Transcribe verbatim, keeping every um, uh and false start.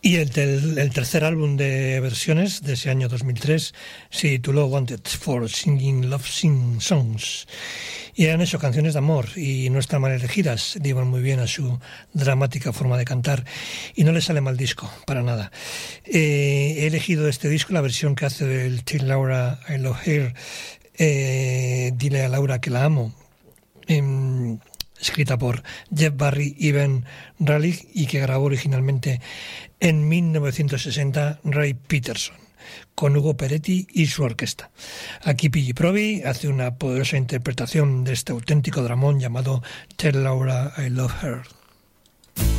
Y el, tel, el tercer álbum de versiones de ese año dos mil tres se tituló Wanted for Singing Love Sing Songs. Y han hecho canciones de amor y no están mal elegidas, llevan muy bien a su dramática forma de cantar y no les sale mal disco, para nada. Eh, he elegido este disco, la versión que hace del Tell Laura I Love Her, eh, Dile a Laura que la amo, eh, escrita por Jeff Barry y Ben Rallig y que grabó originalmente en mil novecientos sesenta Ray Peterson con Hugo Peretti y su orquesta. Aquí Piggy Proby hace una poderosa interpretación de este auténtico dramón llamado Tell Laura I Love Her.